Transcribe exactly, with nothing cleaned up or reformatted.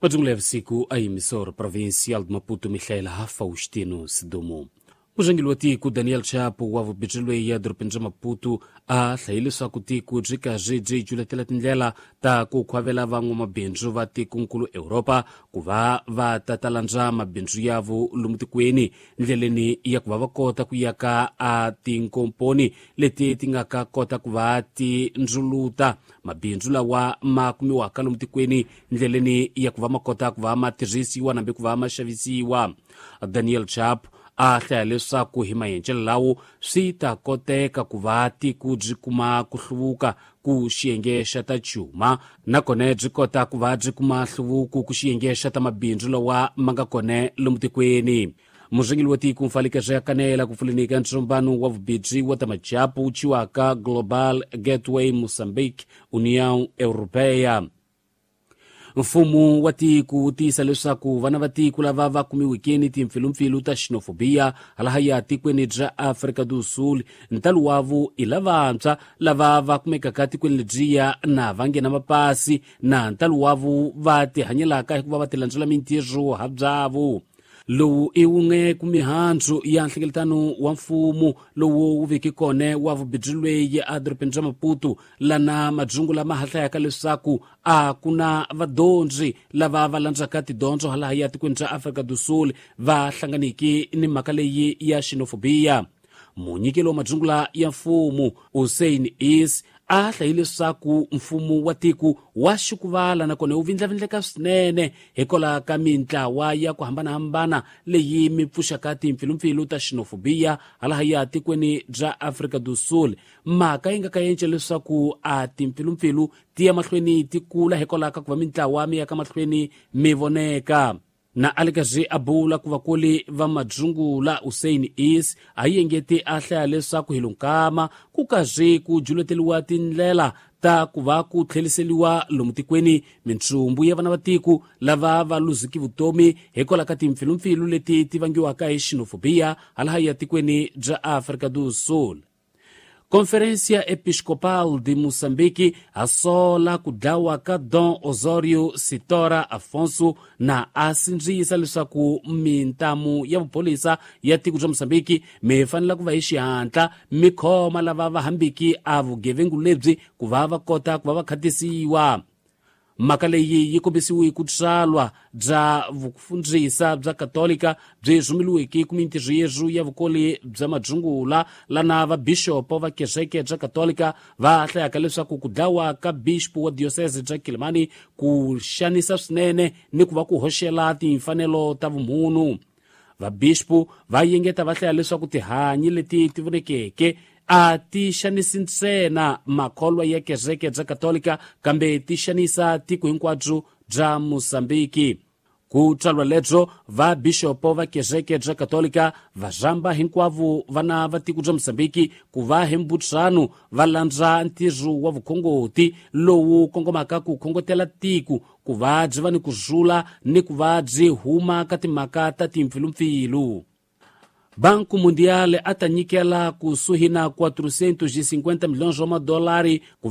Majungu ya siku a emissora provincial de Maputo Michael Faustino Sidomo. Mujangili wa tiku Daniel Chapo wavu bijilwe ya dropenja Maputo a thaili sa kutiku jika jiji jula tilatindlela ta kukwavela vangu mabinju va tiku nkulu Europa kuva va tatalanja mabinju yavu lumutikweni ndleleni ya kuva vakota kuyaka a tinkomponi leti tingaka kota kuva ti njuluta mabinju lawa makumiwaka lumutikweni ndleleni ya kuva makota kuva matirisiwa nambe kuva mashavisiwa. Daniel Chapo a hlaya leswaku hi mayenjelo lawo swi ta koteka ku va tiku byi kuma ku hluvuka ku xiyenge xa ta chuma nakone byi kota ku va byi kuma hluvuku ku xiyenge xa ta mabindzu lawa ma nga kone lomu tikweni. Muzingili wa tiku mfalikesha ya kanela kufulinika ntrombano wa vubidzi wa tamajapu uchiwaka Global Gateway Mozambique União Europeia. Mfumu wa tiku tisa leswaku vana va tiku lava va kumiwikeni timfilumpfilu ta xenofobia halahaya tikweni bya Afrika do Sul ntalo wavu i lavantshwa lava va kumekaka tikweni lebyiya na va nghena mapasi na ntalo wavu va tihanyelaka hikuva va tilandzela mintirho ha byavu. Lowu i wun'we ku mihandzu ya nhlengeletano wa mfumu lowu wu veke kone wa vubidzi ya adropenja bya Maputo lana majungu lama hlayaka leswaku a kuna vadyondzi lava va landzaka tidyondzo halaha ya tikweni bya Afrika do Sul va hlanganiki ni mhaka leyi ya xenofobia. Munyikelo wa majungula ya mfumu Hussein Is a hlayile leswaku mfumu wa tiku wa xikuvala nakone wu vindlavindleka swinene hikola ka mintlawa ya ku hambanahambana leyi mi pfuxaka timfilumpfilu ta xenofobia halaha ya tikweni bya Afrika do Sul. Mhaka yi nga ka yence leswaku a timfilumpfilu ti ya mahlweni ti kula hikola ka ku va mintlawa mi ya ka mahlweni mi voneka. Na alikazi abula ku vakuli va majungula Hussein Is a yengeti a hlaya leswaku hilunkama ku kazi ku juleteliwa tindlela ta ku va ku tlheliseliwa lomu tikweni mintsumbu ya vana va tiku lava va luziki vutomi hikola ka timfilumpfilu leti ti vangiwaka hi xenofobia halaha ya tikweni bya Afrika do Sul. Conferência Episcopal de Moçambique asola ku dlawa ka Dom Osório Sitora Afonso na asindziyisa leswaku mintamu ya vupolisa ya tiko bya Moçambique mi fanela ku va hi xihatla mi khoma lava va hambiki a vugevengu lebyi ku va va kota ku va va khatisiwa. Mhaka leyi yi kombisiwe ku tsalwa bya vufundzisa bya katolika byi rhumeliweke ku mintirho yezu ya vukoli bya majungula lana va bishopo va kereke bya katolika va hlayaka leswaku ku dlawa ka bishop wa diocese bya Kilimani ku xanisa swinene ni ku va ku hoxela timfanelo ta vumunhu. Va bishop va yengeta va hlaya leswaku tihanyi leti ti vonekeke a ti xanisi ntsena makholwa ya kereke bya katolika kambe ti xanisa tiko hinkwabyo bya Moçambique. Ku tsalwa lebyo va bishopo va kereke bya katolika va zamba hinkwavo vana va tiko bya Moçambique ku va hembutsano va landza ntirho wa vukhongoti lowu kongomaka ku khongotela tiko ku va byi va ni kuzula ni ku va byi huma ka timhaka ta timfilumpfilu. Banco Mundial atanyikela kusuhi na quatrocentos e cinquenta milhões de dólares